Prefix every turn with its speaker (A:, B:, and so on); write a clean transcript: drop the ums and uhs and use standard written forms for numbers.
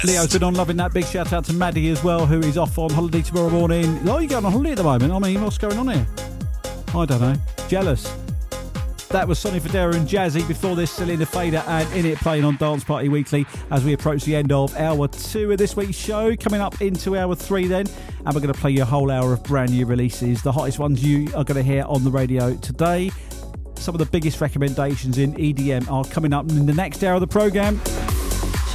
A: Leo's been on loving that. Big shout out to Maddie as well, who is off on holiday tomorrow morning. Oh, you're going on holiday at the moment? I mean, what's going on here? I don't know. Jealous. That was Sonny Fodera and Jazzy. Before this, Selena Fader and In It, playing on Dance Party Weekly as we approach the end of hour 2 of this week's show. Coming up into hour 3 then, and we're going to play you a whole hour of brand new releases, the hottest ones you are going to hear on the radio today. Some of the biggest recommendations in EDM are coming up in the next hour of the programme.